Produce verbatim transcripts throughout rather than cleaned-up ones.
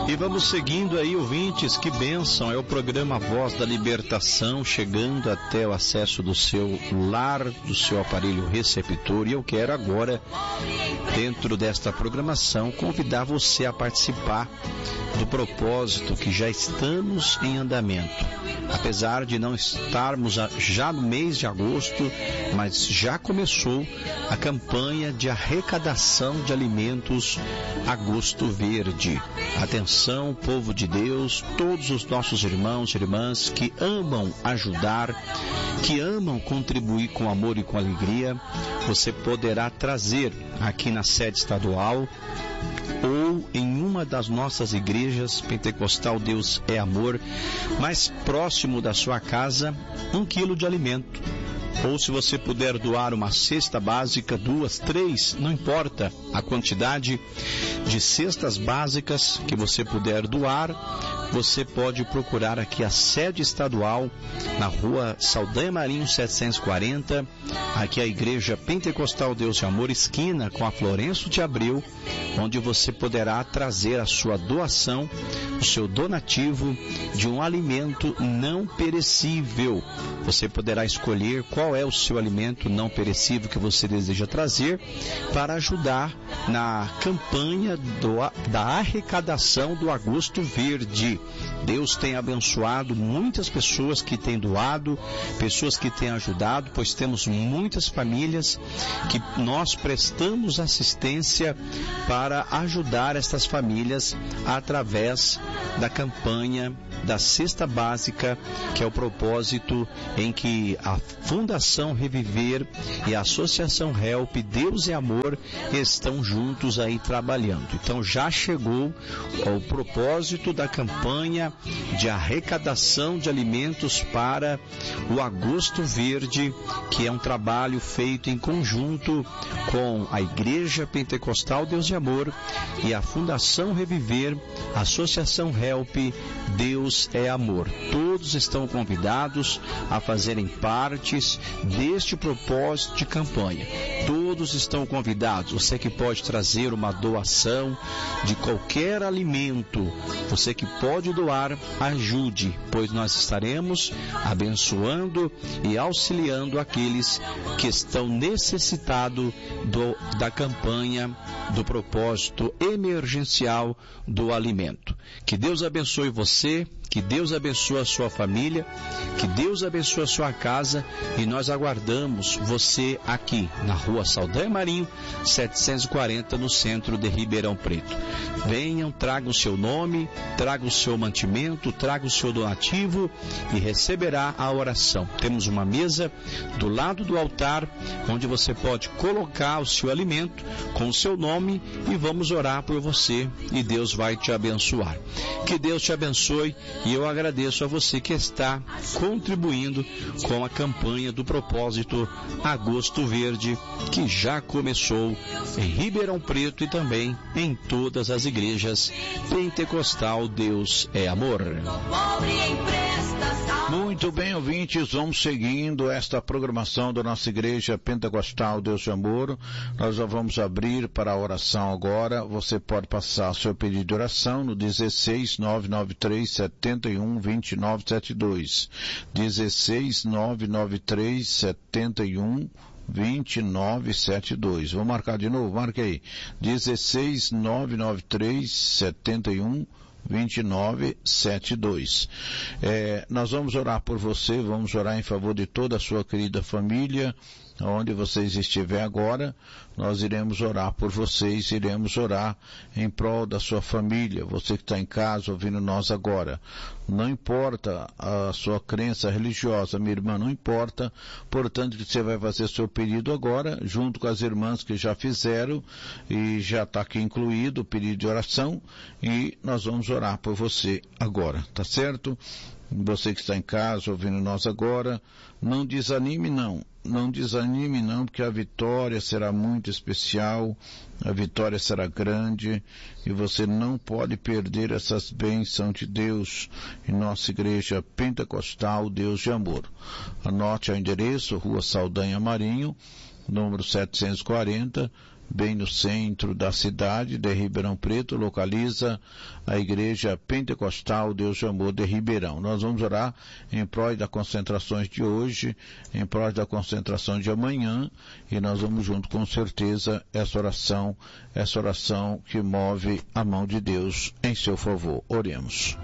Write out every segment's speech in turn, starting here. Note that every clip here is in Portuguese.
E vamos seguindo aí, ouvintes, que bênção, é o programa Voz da Libertação, chegando até o acesso do seu lar, do seu aparelho receptor, e eu quero agora, dentro desta programação, convidar você a participar do propósito que já estamos em andamento. Apesar de não estarmos já no mês de agosto, mas já começou a campanha de arrecadação de alimentos Agosto Verde. Atenção, povo de Deus, todos os nossos irmãos e irmãs que amam ajudar, que amam contribuir com amor e com alegria, você poderá trazer aqui na sede estadual ou em uma das nossas igrejas Pentecostal Deus é Amor, mais próximo da sua casa, um quilo de alimento. Ou se você puder doar uma cesta básica, duas, três, não importa a quantidade de cestas básicas que você puder doar, você pode procurar aqui a sede estadual, na rua Saldanha Marinho setecentos e quarenta, aqui a Igreja Pentecostal Deus de Amor, esquina com a Florencio de Abreu, onde você poderá trazer a sua doação, o seu donativo de um alimento não perecível. Você poderá escolher qual é o seu alimento não perecível que você deseja trazer para ajudar na campanha do, da arrecadação do Agosto Verde. Deus tem abençoado muitas pessoas que têm doado, pessoas que têm ajudado, pois temos muitas famílias que nós prestamos assistência para ajudar estas famílias através da campanha da cesta básica, que é o propósito em que a Fundação Reviver e a Associação Help Deus é Amor estão juntos aí trabalhando. Então já chegou o propósito da campanha de arrecadação de alimentos para o Agosto Verde, que é um trabalho feito em conjunto com a Igreja Pentecostal Deus de Amor e a Fundação Reviver, a Associação Help Deus é Amor. Todos estão convidados a fazerem partes deste propósito de campanha. Todos estão convidados. Você que pode trazer uma doação de qualquer alimento, você que pode doar, ajude, pois nós estaremos abençoando e auxiliando aqueles que estão necessitados do, da campanha do propósito emergencial do alimento. Que Deus abençoe você, que Deus abençoe a sua família, que Deus abençoe a sua casa, e nós aguardamos você aqui na rua Saldanha Marinho setecentos e quarenta, no centro de Ribeirão Preto. Venham, tragam o seu nome, tragam o seu mantimento, tragam o seu donativo e receberá a oração. Temos uma mesa do lado do altar onde você pode colocar o seu alimento com o seu nome e vamos orar por você e Deus vai te abençoar. Que Deus te abençoe. E eu agradeço a você que está contribuindo com a campanha do propósito Agosto Verde, que já começou em Ribeirão Preto e também em todas as igrejas Pentecostal Deus é Amor. Muito bem, ouvintes, vamos seguindo esta programação da nossa igreja Pentecostal Deus de Amor. Nós já vamos abrir para a oração agora. Você pode passar seu pedido de oração no dezesseis nove nove três sete um dois nove sete dois. dezesseis nove nove três sete um dois nove sete dois. Vou marcar de novo, marque aí. dezesseis nove nove três sete um dois nove sete dois. É, nós vamos orar por você, vamos orar em favor de toda a sua querida família, onde vocês estiver agora, nós iremos orar por vocês, iremos orar em prol da sua família, você que está em casa ouvindo nós agora. Não importa a sua crença religiosa, minha irmã, não importa, portanto que você vai fazer seu pedido agora, junto com as irmãs que já fizeram, e já está aqui incluído o pedido de oração, e nós vamos orar por você agora, tá certo? Você que está em casa ouvindo nós agora, não desanime não, não desanime não, porque a vitória será muito especial, a vitória será grande, e você não pode perder essas bênçãos de Deus em nossa igreja Pentecostal Deus de Amor. Anote o endereço, Rua Saldanha Marinho, número setecentos e quarenta, bem no centro da cidade de Ribeirão Preto, localiza a Igreja Pentecostal Deus de Amor de Ribeirão. Nós vamos orar em prol das concentrações de hoje, em prol da concentração de amanhã, e nós vamos junto com certeza essa oração, essa oração que move a mão de Deus em seu favor. Oremos.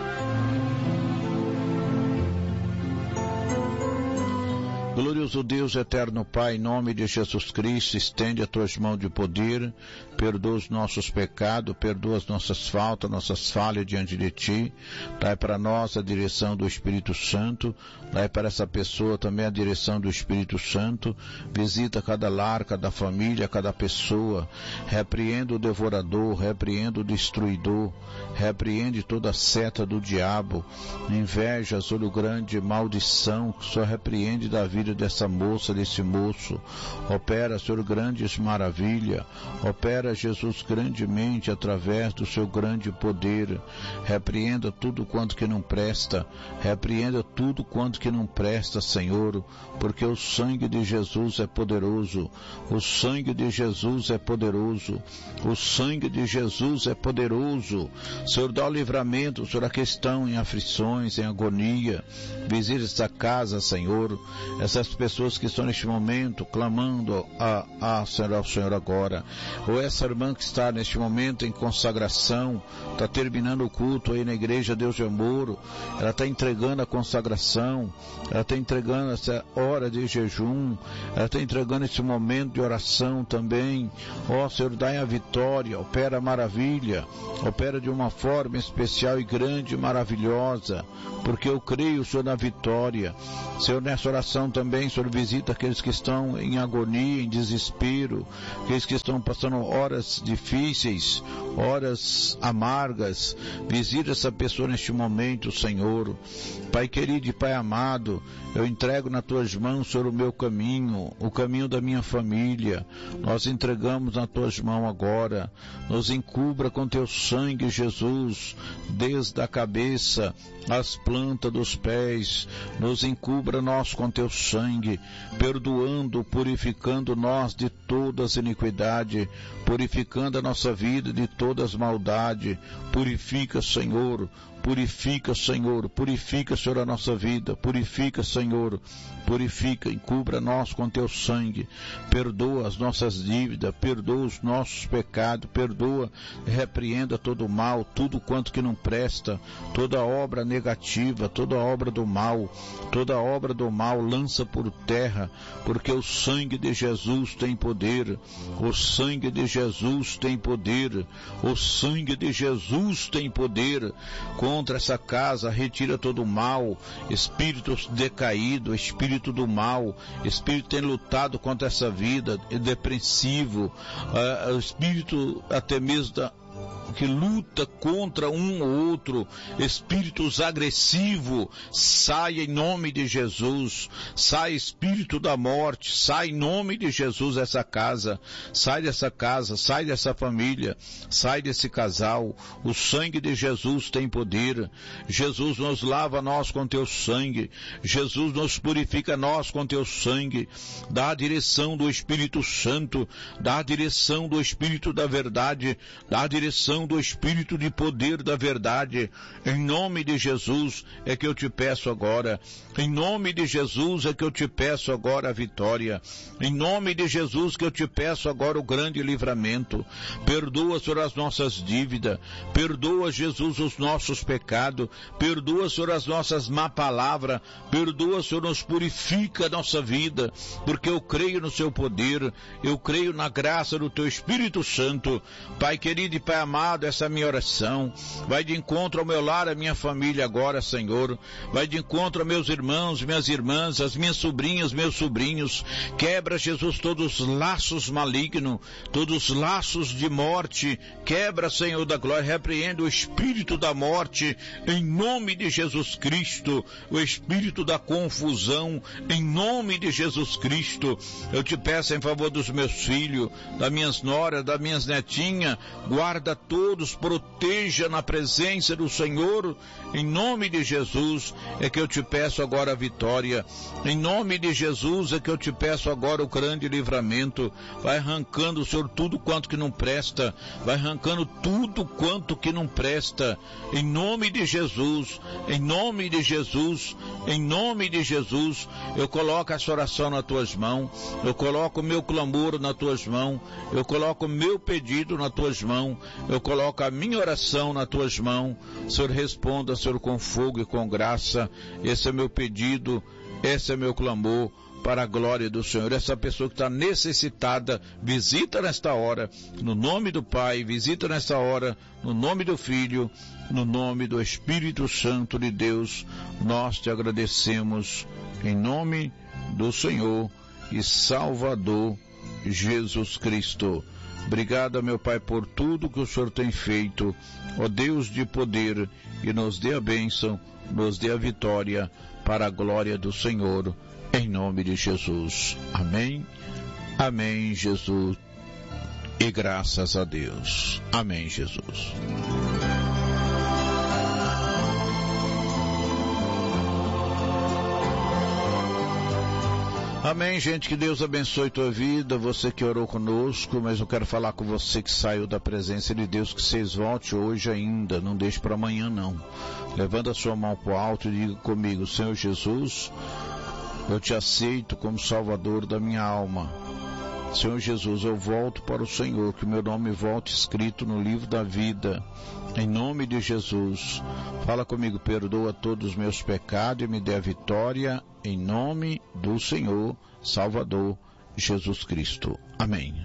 Glorioso Deus, eterno Pai, em nome de Jesus Cristo, estende as tuas mãos de poder, perdoa os nossos pecados, perdoa as nossas faltas, nossas falhas diante de Ti, dai para nós a direção do Espírito Santo, dai para essa pessoa também a direção do Espírito Santo, visita cada lar, cada família, cada pessoa, repreenda o devorador, repreenda o destruidor, repreende toda a seta do diabo, inveja, olho grande, maldição, que só repreende da vida dessa moça, desse moço. Opera, Senhor, grandes maravilhas. Opera, Jesus, grandemente através do seu grande poder. Repreenda tudo quanto que não presta. Repreenda tudo quanto que não presta, Senhor, porque o sangue de Jesus é poderoso. O sangue de Jesus é poderoso. O sangue de Jesus é poderoso. Senhor, dá o livramento, Senhor, a que estão em aflições, em agonia. Visita essa casa, Senhor, essas pessoas que estão neste momento clamando a, a Senhor, ao Senhor agora, ou essa irmã que está neste momento em consagração, está terminando o culto aí na igreja Deus de Amor, ela está entregando a consagração, ela está entregando essa hora de jejum, ela está entregando esse momento de oração também. Ó Senhor, dai a vitória, opera a maravilha, opera de uma forma especial e grande e maravilhosa, porque eu creio, Senhor, na vitória. Senhor, nessa oração também, Senhor, visita aqueles que estão em agonia, em desespero, aqueles que estão passando horas difíceis, horas amargas. Visita essa pessoa neste momento, Senhor. Pai querido e Pai amado, eu entrego nas tuas mãos, Senhor, o meu caminho, o caminho da minha família. Nós entregamos nas tuas mãos agora. Nos encubra com teu sangue, Jesus, desde a cabeça às plantas dos pés. Nos encubra nós com teu sangue, perdoando, purificando nós de todas as iniquidades, purificando a nossa vida de todas as maldades. Purifica, Senhor, purifica, Senhor, purifica, Senhor, a nossa vida, purifica, Senhor, purifica, encubra nós com teu sangue, perdoa as nossas dívidas, perdoa os nossos pecados, perdoa, repreenda todo o mal, tudo quanto que não presta, toda obra negativa, toda obra do mal, toda obra do mal lança por terra, porque o sangue de Jesus tem poder, o sangue de Jesus tem poder, o sangue de Jesus tem poder. Contra essa casa, retira todo o mal, espíritos decaídos, espírito do mal, espírito tem lutado contra essa vida, depressivo, uh, o espírito até mesmo da que luta contra um ou outro, espíritos agressivos, sai em nome de Jesus, sai espírito da morte, sai em nome de Jesus essa casa, sai dessa casa, sai dessa família, sai desse casal. O sangue de Jesus tem poder. Jesus nos lava nós com teu sangue, Jesus nos purifica nós com teu sangue. Dá a direção do Espírito Santo, dá a direção do Espírito da verdade, dá a direção do Espírito de poder da verdade. Em nome de Jesus é que eu te peço agora, em nome de Jesus é que eu te peço agora a vitória, em nome de Jesus que eu te peço agora o grande livramento. Perdoa, Senhor, as nossas dívidas, perdoa, Jesus, os nossos pecados, perdoa, Senhor, as nossas má palavras, perdoa, Senhor, nos purifica a nossa vida, porque eu creio no seu poder, eu creio na graça do teu Espírito Santo. Pai querido e Pai amado, essa é a minha oração. Vai de encontro ao meu lar, a minha família agora, Senhor. Vai de encontro a meus irmãos, minhas irmãs, as minhas sobrinhas, meus sobrinhos. Quebra, Jesus, todos os laços malignos, todos os laços de morte. Quebra, Senhor da glória, repreende o espírito da morte, em nome de Jesus Cristo, o espírito da confusão, em nome de Jesus Cristo. Eu te peço em favor dos meus filhos, das minhas noras, das minhas netinhas, guarda tudo todos, proteja na presença do Senhor, em nome de Jesus é que eu te peço agora a vitória, em nome de Jesus é que eu te peço agora o grande livramento. Vai arrancando, Senhor, tudo quanto que não presta, vai arrancando tudo quanto que não presta, em nome de Jesus, em nome de Jesus, em nome de Jesus, eu coloco essa oração nas tuas mãos, eu coloco o meu clamor nas tuas mãos, eu coloco o meu pedido nas tuas mãos, eu coloco a minha oração nas tuas mãos. Senhor, responda, Senhor, com fogo e com graça. Esse é meu pedido, esse é meu clamor, para a glória do Senhor. Essa pessoa que está necessitada, visita nesta hora, no nome do Pai, visita nesta hora, no nome do Filho, no nome do Espírito Santo de Deus. Nós te agradecemos, em nome do Senhor e Salvador Jesus Cristo. Obrigado, meu Pai, por tudo que o Senhor tem feito, ó Deus de poder, e nos dê a bênção, nos dê a vitória, para a glória do Senhor, em nome de Jesus. Amém, amém, Jesus, e graças a Deus. Amém, Jesus. Amém, gente, que Deus abençoe tua vida, você que orou conosco, mas eu quero falar com você que saiu da presença de Deus, que vocês volte hoje ainda, não deixe para amanhã não. Levanta a sua mão para o alto e diga comigo: Senhor Jesus, eu te aceito como Salvador da minha alma. Senhor Jesus, eu volto para o Senhor, que meu nome volte escrito no livro da vida, em nome de Jesus. Fala comigo: perdoa todos os meus pecados e me dê a vitória, em nome do Senhor, Salvador, Jesus Cristo. Amém.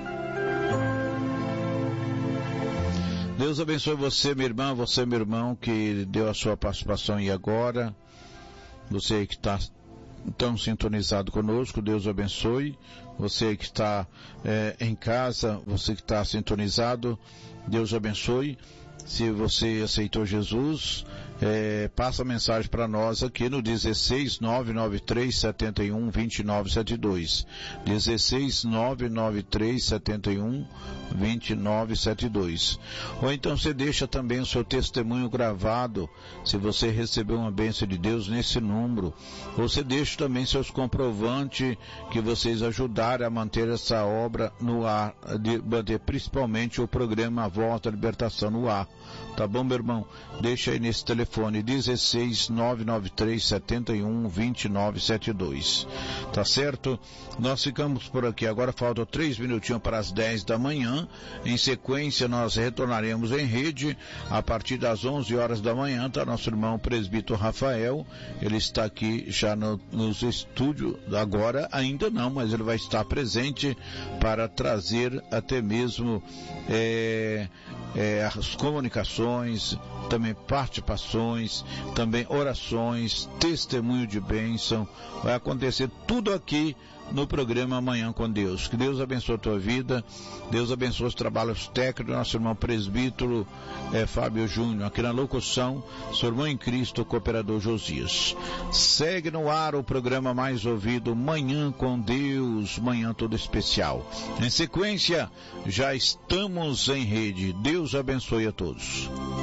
Deus abençoe você, minha irmã, você, meu irmão, que deu a sua participação e agora, você que está tão sintonizado conosco, Deus abençoe. Você que está é, em casa, você que está sintonizado, Deus abençoe. Se você aceitou Jesus, é, passa a mensagem para nós aqui no dezesseis nove nove três sete um dois nove sete dois. dezesseis nove nove três sete um dois nove sete dois. Ou então você deixa também o seu testemunho gravado, se você recebeu uma bênção de Deus nesse número. Ou você deixa também seus comprovantes que vocês ajudaram a manter essa obra no ar, de manter principalmente o programa A Voz da Libertação no ar. Tá bom, meu irmão? Deixa aí nesse telefone dezesseis nove nove três sete um dois nove sete dois. Tá certo? Nós ficamos por aqui. Agora faltam três minutinhos para as dez da manhã. Em sequência, nós retornaremos em rede a partir das onze horas da manhã. Tá nosso irmão presbítero Rafael. Ele está aqui já no, nos estúdios. Agora ainda não, mas ele vai estar presente para trazer até mesmo é, é, as comunicações, também participações, também orações, testemunho de bênção. Vai acontecer tudo aqui no programa Amanhã com Deus. Que Deus abençoe a tua vida, Deus abençoe os trabalhos técnicos do nosso irmão presbítero é, Fábio Júnior, aqui na locução, seu irmão em Cristo, cooperador Josias. Segue no ar o programa mais ouvido, Manhã com Deus, manhã todo especial. Em sequência, já estamos em rede. Deus abençoe a todos.